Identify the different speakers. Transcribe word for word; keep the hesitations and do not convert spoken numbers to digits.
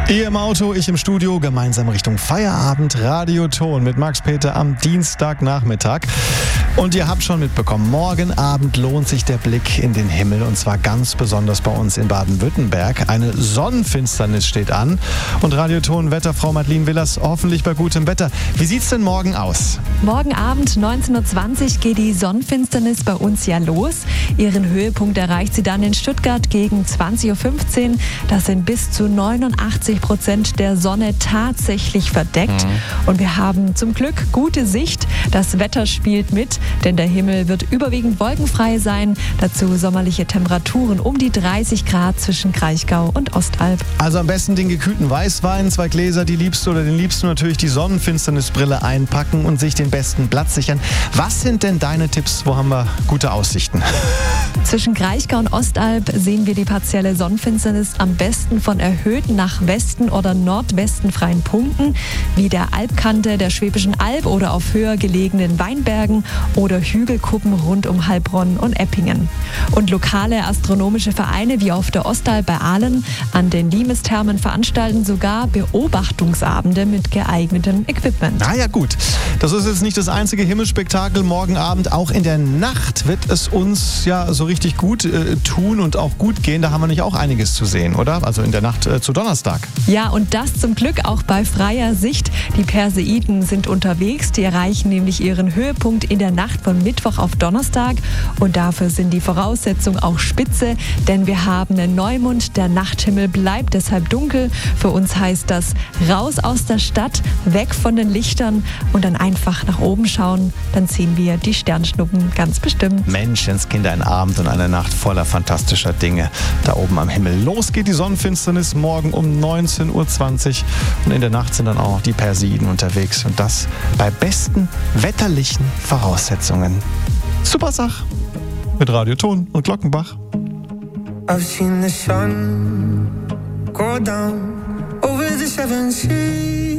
Speaker 1: Ihr im Auto, ich im Studio, gemeinsam Richtung Feierabend, Radioton mit Max Peter am Dienstagnachmittag. Und ihr habt schon mitbekommen, morgen Abend lohnt sich der Blick in den Himmel und zwar ganz besonders bei uns in Baden-Württemberg. Eine Sonnenfinsternis steht an und Radioton-Wetterfrau Madeleine Willers hoffentlich bei gutem Wetter. Wie sieht's denn morgen aus?
Speaker 2: Morgen Abend neunzehn Uhr zwanzig geht die Sonnenfinsternis bei uns ja los. Ihren Höhepunkt erreicht sie dann in Stuttgart gegen zwanzig Uhr fünfzehn. Das sind bis zu neunundachtzig Prozent der Sonne tatsächlich verdeckt. Mhm. Und wir haben zum Glück gute Sicht. Das Wetter spielt mit, denn der Himmel wird überwiegend wolkenfrei sein. Dazu sommerliche Temperaturen um die dreißig Grad zwischen Kraichgau und Ostalb.
Speaker 1: Also am besten den gekühlten Weißwein, zwei Gläser, die Liebste oder den Liebsten natürlich die Sonnenfinsternisbrille einpacken und sich den besten Platz sichern. Was sind denn deine Tipps? Wo haben wir gute Aussichten?
Speaker 2: Zwischen Kraichgau und Ostalb sehen wir die partielle Sonnenfinsternis am besten von erhöhten nach Westen oder Nordwesten freien Punkten, wie der Alpkante der Schwäbischen Alb oder auf höher gelegenen Weinbergen oder Hügelkuppen rund um Heilbronn und Eppingen. Und lokale astronomische Vereine wie auf der Ostalb bei Aalen an den Limesthermen veranstalten sogar Beobachtungsabende mit geeignetem Equipment.
Speaker 1: Na ja, gut. Das ist jetzt nicht das einzige Himmelsspektakel morgen Abend. Auch in der Nacht wird es uns ja so richtig gut äh, tun und auch gut gehen. Da haben wir nicht auch einiges zu sehen, oder? Also in der Nacht äh, zu Donnerstag.
Speaker 2: Ja, und das zum Glück auch bei freier Sicht. Die Perseiden sind unterwegs. Die erreichen nämlich ihren Höhepunkt in der Nacht von Mittwoch auf Donnerstag. Und dafür sind die Voraussetzungen auch spitze, denn wir haben einen Neumond. Der Nachthimmel bleibt deshalb dunkel. Für uns heißt das raus aus der Stadt, weg von den Lichtern und dann einfach nach oben schauen. Dann sehen wir die Sternschnuppen ganz bestimmt.
Speaker 1: Menschenskinder, ein Abend und eine Nacht voller fantastischer Dinge da oben am Himmel. Los geht die Sonnenfinsternis morgen um neunzehn Uhr zwanzig und in der Nacht sind dann auch noch die Perseiden unterwegs und das bei besten wetterlichen Voraussetzungen. Super Sach mit Radioton und Glockenbach.
Speaker 3: I've seen the sun go down over the seven seas.